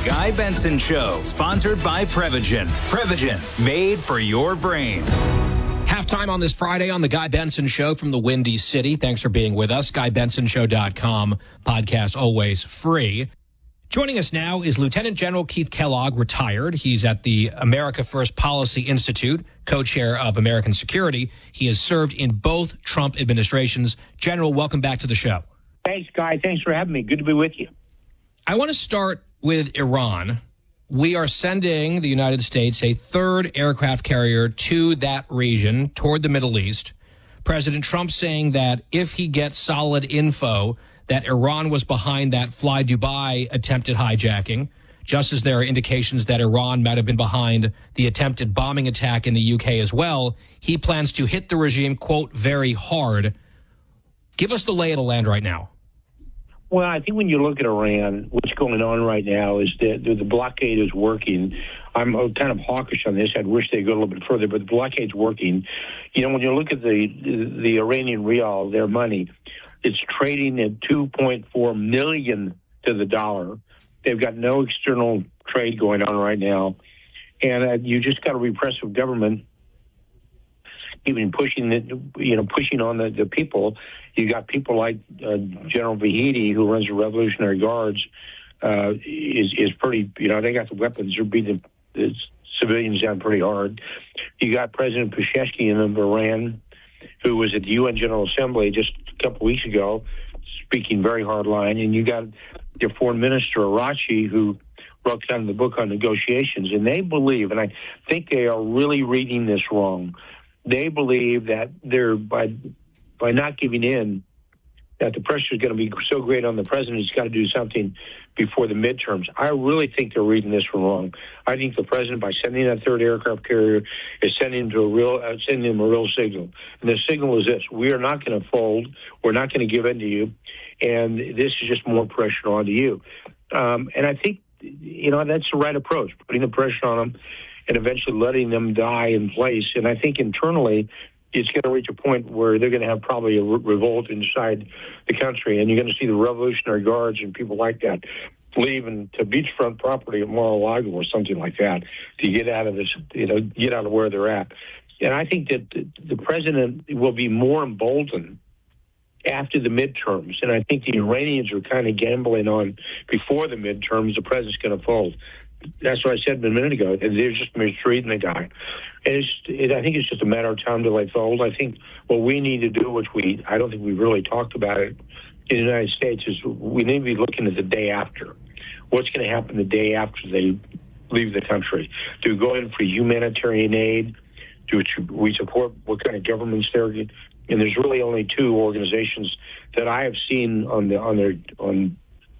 Guy Benson Show, sponsored by Prevagen. Prevagen, made for your brain. Halftime on this Friday on the Guy Benson Show from the Windy City. Thanks for being with us. GuyBensonShow.com. Podcast always free. Joining us now is Lieutenant General Keith Kellogg, retired. He's at the America First Policy Institute, co-chair of American Security. He has served in both Trump administrations. General, welcome back to the show. Thanks, Guy. Thanks for having me. Good to be with you. I want to start with Iran. We are sending the United States a third aircraft carrier to that region, toward the Middle East. President Trump saying that if he gets solid info that Iran was behind that Fly Dubai attempted hijacking, just as there are indications that Iran might have been behind the attempted bombing attack in the UK as well, he plans to hit the regime, quote, very hard. Give us the lay of the land right now. Well, I think when you look at Iran, what's going on right now is that the blockade is working. I'm kind of hawkish on this. I'd wish they'd go a little bit further, but the blockade's working. You know, when you look at the Iranian rial, their money, it's trading at 2.4 million to the dollar. They've got no external trade going on right now. And you just got a repressive government even pushing on the people. You got people like General Vahidi, who runs the Revolutionary Guards, is pretty, they got the weapons. They're beating the civilians down pretty hard. You got President Pezeshkian of Iran, who was at the UN General Assembly just a couple weeks ago, speaking very hard line. And you got their foreign minister, Arachi, who wrote down the book on negotiations. And they believe, and I think they are really reading this wrong, they believe that they're by not giving in, that the pressure is going to be so great on the president, he's got to do something before the midterms. I really think they're reading this wrong. I think the president, by sending that third aircraft carrier, is sending him a real signal. And the signal is this: we are not going to fold. We're not going to give in to you. And this is just more pressure onto you. And I think, that's the right approach, putting the pressure on them and eventually letting them die in place. And I think internally, it's going to reach a point where they're going to have probably a revolt inside the country, and you're going to see the Revolutionary Guards and people like that leaving to beachfront property at Mar-a-Lago or something like that to get out of this, get out of where they're at. And I think that the president will be more emboldened after the midterms, and I think the Iranians are kind of gambling on before the midterms the president's going to fold. That's what I said a minute ago. They're just mistreated and they die. And I think it's just a matter of time till they fold. I think what we need to do, which I don't think we've really talked about it in the United States, is we need to be looking at the day after. What's going to happen the day after they leave the country? Do we go in for humanitarian aid? Do we support what kind of governments they're in? And there's really only two organizations that I have seen on the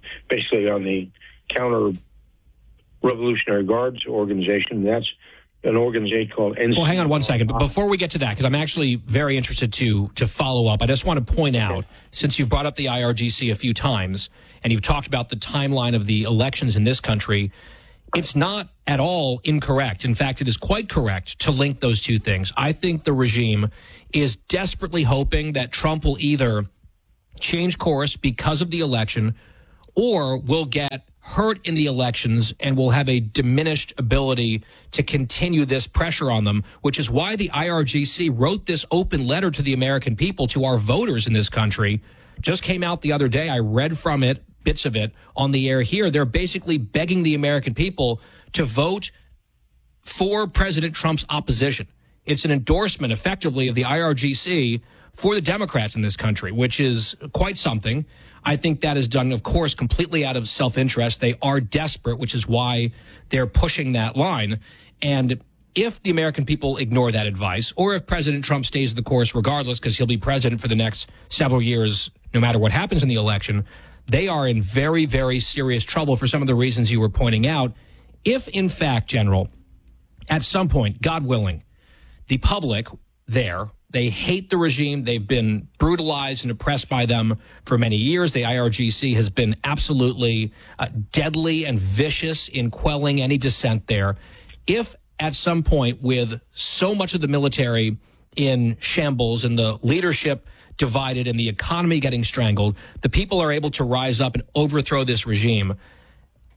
counter Revolutionary Guards organization. That's an organization called NC. Well, hang on one second. But before we get to that, because I'm actually very interested to follow up, I just want to point out, since you've brought up the IRGC a few times, and you've talked about the timeline of the elections in this country, it's not at all incorrect. In fact, it is quite correct to link those two things. I think the regime is desperately hoping that Trump will either change course because of the election or will get hurt in the elections and will have a diminished ability to continue this pressure on them, which is why the IRGC wrote this open letter to the American people, to our voters in this country. Just came out the other day. I read from it, bits of it, on the air here. They're basically begging the American people to vote for President Trump's opposition. It's an endorsement, effectively, of the IRGC for the Democrats in this country, which is quite something. I think that is done, of course, completely out of self-interest. They are desperate, which is why they're pushing that line. And if the American people ignore that advice, or if President Trump stays the course regardless, because he'll be president for the next several years, no matter what happens in the election, they are in very, very serious trouble for some of the reasons you were pointing out. If, in fact, General, at some point, God willing, the public there, they hate the regime. They've been brutalized and oppressed by them for many years. The IRGC has been absolutely deadly and vicious in quelling any dissent there. If at some point, with so much of the military in shambles and the leadership divided and the economy getting strangled, the people are able to rise up and overthrow this regime,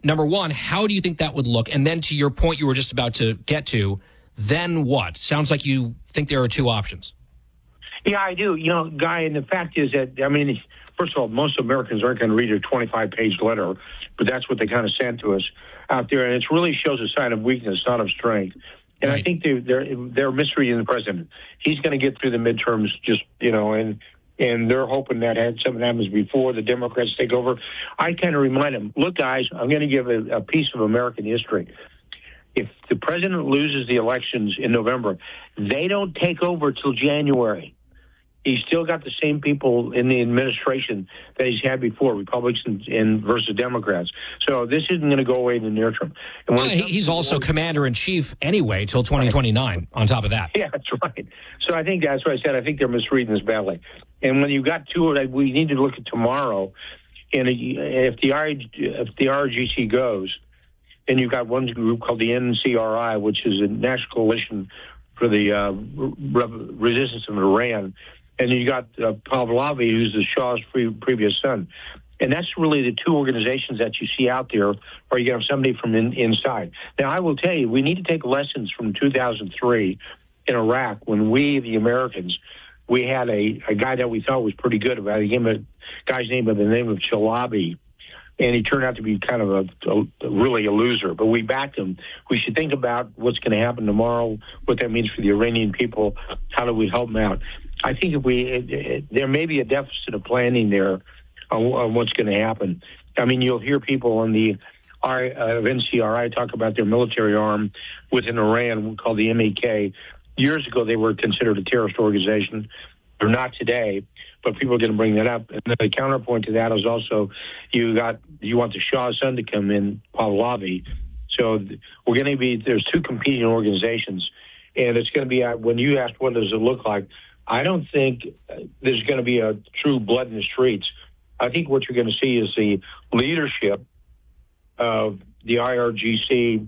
number one, how do you think that would look? And then to your point you were just about to get to, then what? Sounds like you think there are two options. Yeah, I do. Guy, and the fact is that, first of all, most Americans aren't going to read a 25-page letter, but that's what they kind of sent to us out there. And it really shows a sign of weakness, not of strength. And right. I think they're misreading the president. He's going to get through the midterms and they're hoping that something happens before the Democrats take over. I kind of remind them, look, guys, I'm going to give a piece of American history. If the president loses the elections in November, they don't take over till January. He's still got the same people in the administration that he's had before, Republicans versus Democrats. So this isn't going to go away in the near term. And he's also commander-in-chief anyway till 2029 on top of that. Yeah, that's right. So I think that's what I said. I think they're misreading this badly. And when you got two, we need to look at tomorrow. And if the RGC goes, then you've got one group called the NCRI, which is a national coalition for the resistance of Iran. And you got Pahlavi, who's the Shah's previous son. And that's really the two organizations that you see out there where you have somebody from inside. Now, I will tell you, we need to take lessons from 2003 in Iraq when we, the Americans, we had a guy that we thought was pretty good. A guy's name by the name of Chalabi. And he turned out to be kind of really a loser. But we backed him. We should think about what's going to happen tomorrow, what that means for the Iranian people. How do we help them out? I think there may be a deficit of planning there on what's going to happen. You'll hear people on the NCRI talk about their military arm within Iran called the MEK. Years ago, they were considered a terrorist organization. They're not today, but people are going to bring that up. And the counterpoint to that is also you want the Shah's son to come in, Pahlavi. So there's two competing organizations, and it's going to be when you asked what does it look like. I don't think there's going to be a true blood in the streets. I think what you're going to see is the leadership of the IRGC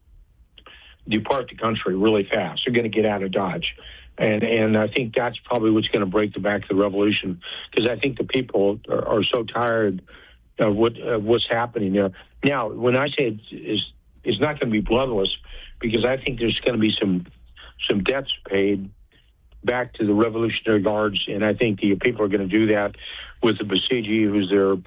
depart the country really fast. They're going to get out of Dodge. And I think that's probably what's going to break the back of the revolution, because I think the people are so tired of what's happening there. Now, when I say it's not going to be bloodless, because I think there's going to be some debts paid back to the Revolutionary Guards, and I think the people are going to do that with the Basiji, who's they're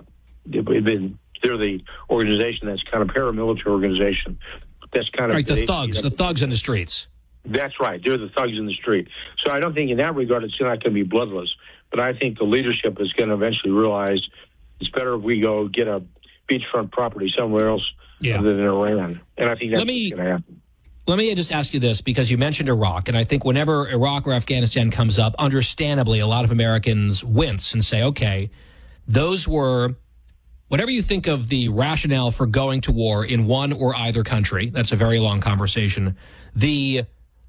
the organization that's kind of paramilitary organization. That's kind of right. The thugs in the streets. That's right. They're the thugs in the street. So I don't think in that regard it's not going to be bloodless. But I think the leadership is going to eventually realize it's better if we go get a beachfront property somewhere else other than Iran. And I think that's what's going to happen. Let me just ask you this, because you mentioned Iraq, and I think whenever Iraq or Afghanistan comes up, understandably, a lot of Americans wince and say, okay, those were, whatever you think of the rationale for going to war in one or either country, that's a very long conversation, the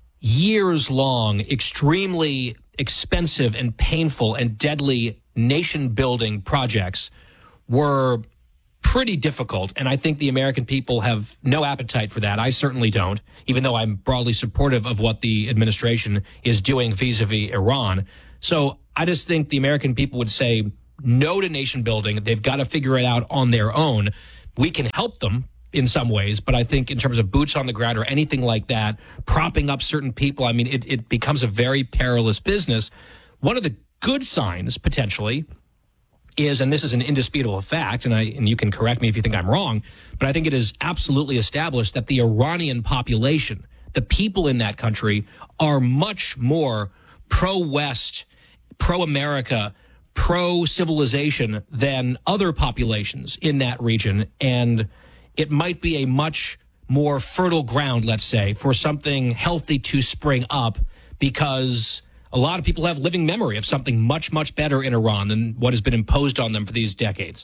years-long, extremely expensive and painful and deadly nation-building projects were pretty difficult, and I think the American people have no appetite for that. I certainly don't, even though I'm broadly supportive of what the administration is doing vis-a-vis Iran. So I just think the American people would say no to nation building. They've got to figure it out on their own. We can help them in some ways, but I think in terms of boots on the ground or anything like that, propping up certain people, it becomes a very perilous business. One of the good signs, potentially, is, and this is an indisputable fact, and you can correct me if you think I'm wrong, but I think it is absolutely established that the Iranian population, the people in that country, are much more pro-West, pro-America, pro-civilization than other populations in that region, and it might be a much more fertile ground, let's say, for something healthy to spring up, because a lot of people have living memory of something much, much better in Iran than what has been imposed on them for these decades.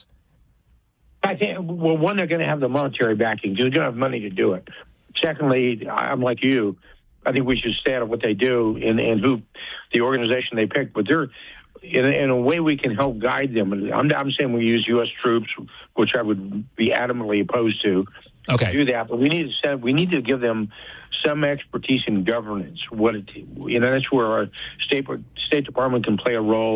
I think, well, one, they're going to have the monetary backing. They're going to have money to do it. Secondly, I'm like you. I think we should stay out of what they do and who the organization they pick. But they're in a way we can help guide them. I'm saying we use U.S. troops, which I would be adamantly opposed to. Okay. Do that, but we need to give them some expertise in governance. That's where our State Department can play a role.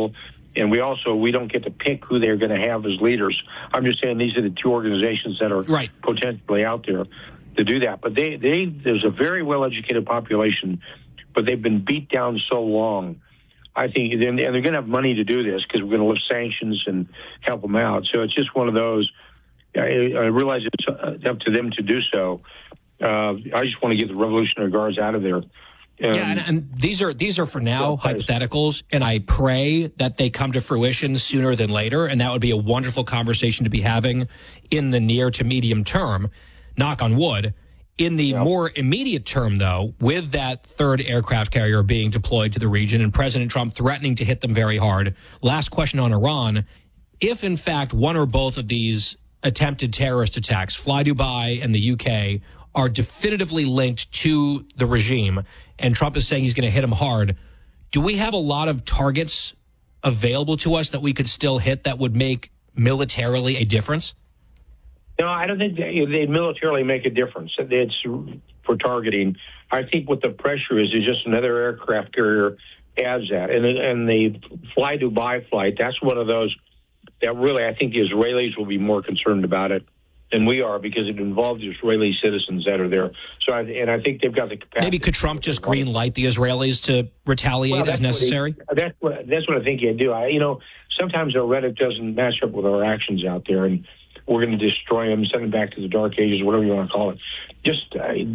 And we don't get to pick who they're going to have as leaders. I'm just saying these are the two organizations that are potentially out there to do that. But there's a very well-educated population, but they've been beat down so long. I think, and they're going to have money to do this because we're going to lift sanctions and help them out. So it's just one of those. I realize it's up to them to do so. I just want to get the Revolutionary Guards out of there. And these are for now hypotheticals, and I pray that they come to fruition sooner than later, and that would be a wonderful conversation to be having in the near to medium term, knock on wood. In the more immediate term, though, with that third aircraft carrier being deployed to the region and President Trump threatening to hit them very hard, last question on Iran, if in fact one or both of these attempted terrorist attacks, Fly Dubai and the UK, are definitively linked to the regime, and Trump is saying he's going to hit them hard, do we have a lot of targets available to us that we could still hit that would make militarily a difference? No, I don't think they militarily make a difference. It's for targeting. I think what the pressure is just another aircraft carrier adds that. And the Fly Dubai flight, that's one of those that really I think the Israelis will be more concerned about it than we are because it involves Israeli citizens that are there. So, I think they've got the capacity. Maybe could Trump just green light the Israelis to retaliate as necessary? That's what I think he'd do. Sometimes our rhetoric doesn't match up with our actions out there, and we're going to destroy them, send them back to the dark ages, whatever you want to call it. Just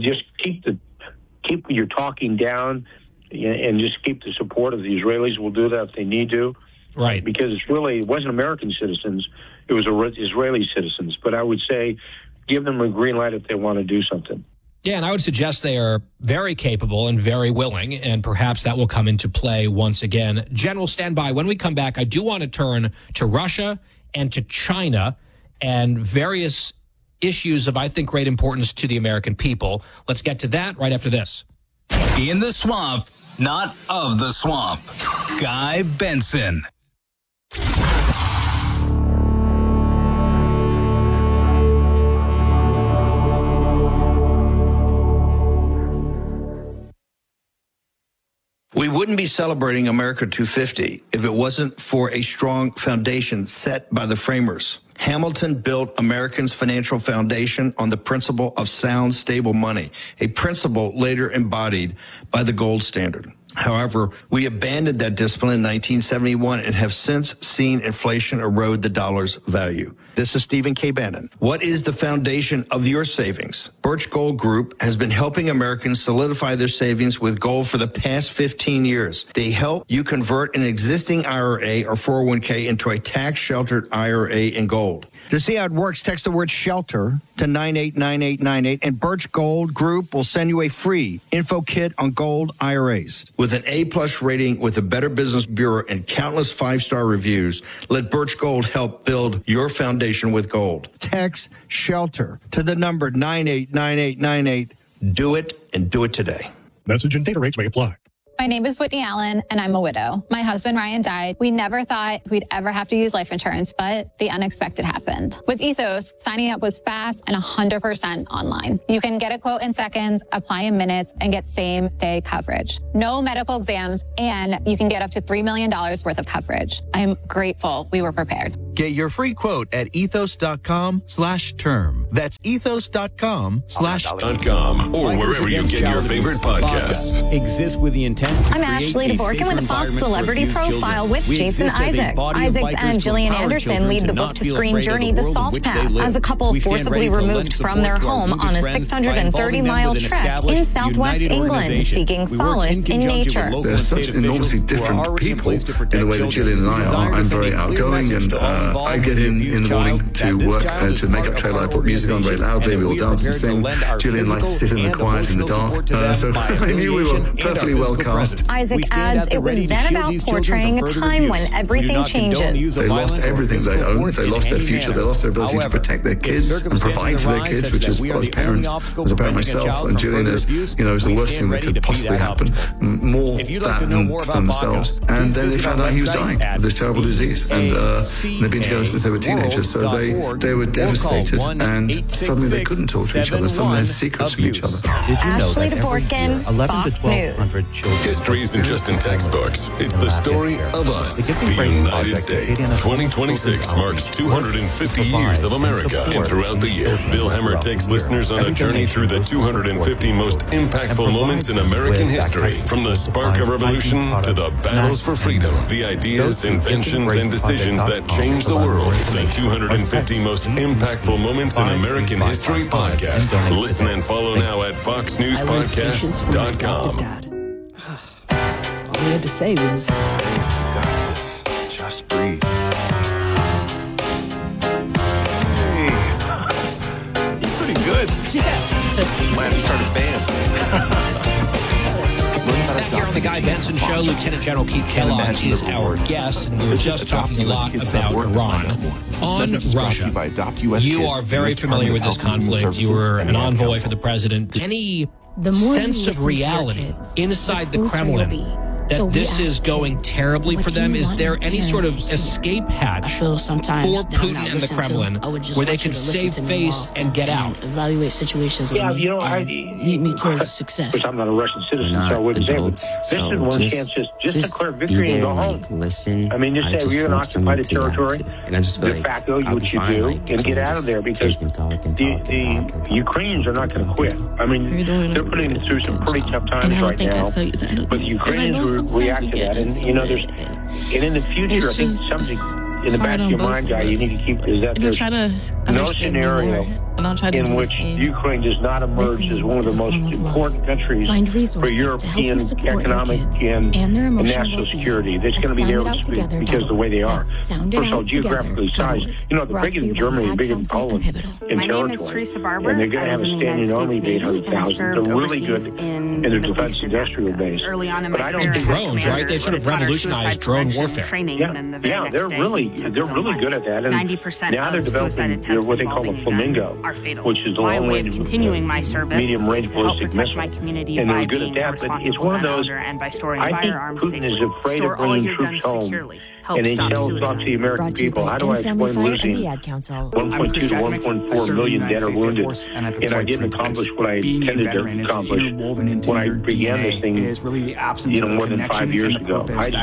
keep your talking down, and just keep the support of the Israelis. We'll do that if they need to. Right. Because it wasn't American citizens, it was Israeli citizens. But I would say give them a green light if they want to do something. Yeah, and I would suggest they are very capable and very willing, and perhaps that will come into play once again. General, stand by. When we come back, I do want to turn to Russia and to China and various issues of, I think, great importance to the American people. Let's get to that right after this. In the swamp, not of the swamp. Guy Benson. We wouldn't be celebrating America 250 if it wasn't for a strong foundation set by the framers. Hamilton built Americans' financial foundation on the principle of sound, stable money, a principle later embodied by the gold standard. However, we abandoned that discipline in 1971 and have since seen inflation erode the dollar's value. This is Stephen K. Bannon. What is the foundation of your savings? Birch Gold Group has been helping Americans solidify their savings with gold for the past 15 years. They help you convert an existing IRA or 401k into a tax-sheltered IRA in gold. To see how it works, text the word SHELTER to 989898, and Birch Gold Group will send you a free info kit on gold IRAs. With an A-plus rating with the Better Business Bureau and countless five-star reviews, let Birch Gold help build your foundation with gold. Text SHELTER to the number 989898. Do it, and do it today. Message and data rates may apply. My name is Whitney Allen, and I'm a widow. My husband, Ryan, died. We never thought we'd ever have to use life insurance, but the unexpected happened. With Ethos, signing up was fast and 100% online. You can get a quote in seconds, apply in minutes, and get same-day coverage. No medical exams, and you can get up to $3 million worth of coverage. I'm grateful we were prepared. Get your free quote at ethos.com/term. That's ethos.com/term. Or wherever you get your favorite podcasts. Exists with the intent to I'm Ashley Dvorkin with the Fox Celebrity Profile with Jason Isaacs. Isaacs and Gillian Anderson lead the book-to-screen journey, The Salt Path, as a couple forcibly removed from their home on a 630-mile trek in southwest England, seeking solace in nature. They're such enormously different people in the way that Gillian and I are. I'm very outgoing, and I get in the morning to work to make up trailer. I put music on very loudly. We all dance and sing. Gillian likes to sit in the quiet in the dark. So I knew we were perfectly well cast. Isaac adds it was then about portraying a time when everything changes. They lost everything they owned. They lost their future. They lost their ability to protect their kids and provide for their kids, which is what as parents, as a parent myself, and Gillian is the worst thing that could possibly happen. More that than themselves. And then they found out he was dying of this terrible disease. And they been together since they were teenagers, so they were devastated, and suddenly they couldn't talk to each other. Suddenly they had secrets from each other. Ashley Dvorkin, Fox News. History isn't just in textbooks. It's the story of us, the United States. 2026 marks 250 years of America, and throughout the year, Bill Hemmer takes listeners on a journey through the 250 most impactful moments in American history, from the spark of revolution to the battles for freedom, the ideas, inventions, and decisions that changed the world. The 250 most impactful moments in American history podcast. Listen and follow now at foxnewspodcasts.com. All he had to say was, "You got this. Just breathe." Hey, you're pretty good. yeah. Might have started a band. Back here on the Guy Benson Show, Lieutenant General Keith Kellogg is our guest, and we were just talking a lot about Iran. On Russia, you are very familiar with this conflict. You were an envoy for the president. Any sense of reality inside the Kremlin that this is going terribly for them? Is there any sort of escape hatch for Putin and the Kremlin where they can save face and get out? Evaluate situations. Yeah, lead me towards success. Which I'm not a Russian citizen, so I wouldn't say. But this is one chance just declare victory and go home. Listen. I mean, just say you're in occupied territory. And I just de facto, what you do, and get out of there, because the Ukrainians are not going to quit. I mean, they're putting through some pretty tough times right now. But the Ukrainians react to that, and in the future, I think something in the back of your mind, guy, you need to keep is that there's no scenario in which Ukraine does not emerge as one of the most important countries for European economic and national security. That's going to be there because of the way they are. First of all, geographically sized, they're bigger than Germany, bigger than Poland in territory. And they're going to have a standing army of 800,000. They're really good in their defense industrial base. But I don't think drones, right? They've sort of revolutionized drone warfare. Yeah, they're really good at that. And now they're developing what they call a Flamingo, which is the long-range, medium-range ballistic missile. And they're good at that, but it's one of those, I think Putin is afraid of bringing troops home. And he tells off to the American people, how do I explain losing 1.2 to 1.4 million dead or wounded? And I didn't accomplish what I intended to accomplish when I began this thing, more than 5 years ago.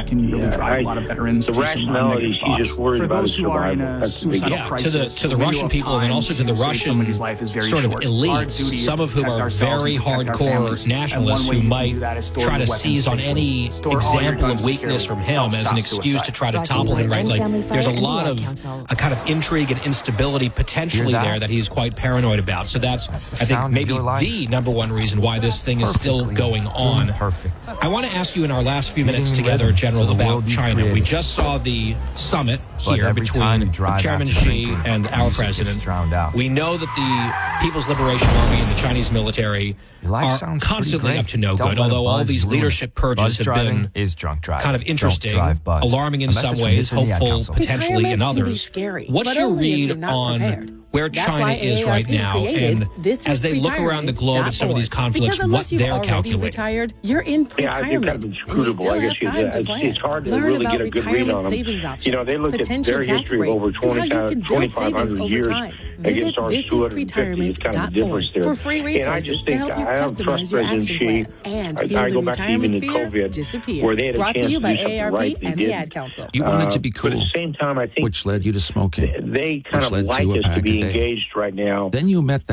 The rationality, she's just worried about his survival. That's the big to the Russian people and also to the Russian sort of elites, some of whom are very hardcore nationalists who might try to seize on any example of weakness from him as an excuse to try to topple him, right? Like, there's a lot of a kind of intrigue and instability potentially there that he's quite paranoid about. So that's I think, maybe the number one reason why this thing is still going on. I want to ask you in our last few minutes together, General, about China. We just saw the summit here between Chairman Xi and our president. We know that the People's Liberation Army and the Chinese military are constantly up to no good, although all these leadership purges have been kind of interesting, alarming in some ways, hopeful potentially in others. What's your read on where China is right now, and as they look around the globe at some of these conflicts, what they're calculating? You're in retirement. Yeah, I think that's inscrutable. I guess it's hard to really get a good read on them. They look at their history of over 2,500 years against our 250. It's kind of a difference there. For free resources, and I just think I don't trust President Xi. I go back to even the COVID, where they had a chance to do something right, they didn't. You wanted to be cool, but at the same time, I think which led you to smoking, they kind of like us to be engaged right now. Then you met